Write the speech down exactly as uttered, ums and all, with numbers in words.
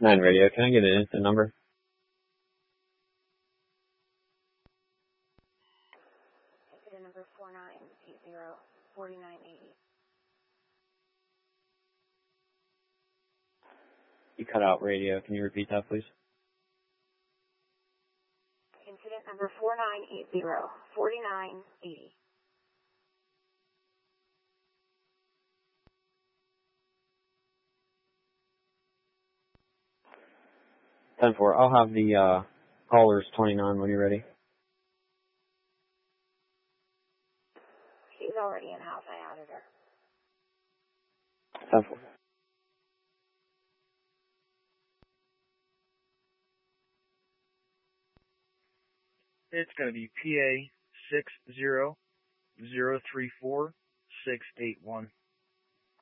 Nine radio, can I get an instant number? Incident number four nine eight zero, forty-nine eighty. You cut out radio. Can you repeat that, please? Incident number four nine eight zero, forty-nine eighty. ten four. I'll have the uh, callers twenty-nine when you're ready. She's already in house. I added her. ten four. It's going to be P A six zero zero three four six eight one.